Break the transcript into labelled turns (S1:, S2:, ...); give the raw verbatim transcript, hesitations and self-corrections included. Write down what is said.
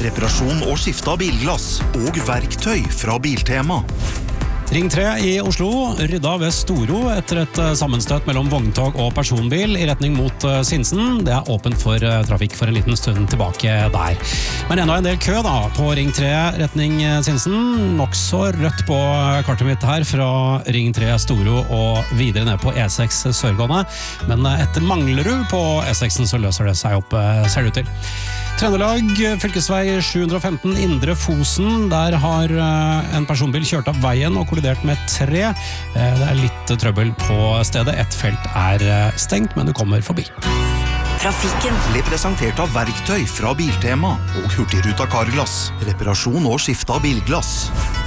S1: reparasjon og skifte av bilglass og verktøy fra Biltema.
S2: Ring tre i Oslo rydda ved Storo etter et sammenstøt mellom vogntog og personbil i retning mot Sinsen. Det er åpent for trafikk for en liten stund tilbake der. Men enda en del kø da, på Ring tre retning Sinsen. Nok så rødt på kartet mitt her fra Ring tre Storo og videre ned på E seks Sørgående. Men etter Manglerud på E seksen så løser det seg opp, ser det ut til. Trøndelag, fylkesvei sju hundre og femten, Indre Fosen. Der har en personbil kjørt av veien og kollidert med tre. Det er litt trøbbel på stedet. Et felt er stengt, men du kommer forbi.
S1: Trafikken ble presentert av verktøy fra Biltema og Hurtigruta Carglass. Reparasjon og skifte av bilglass.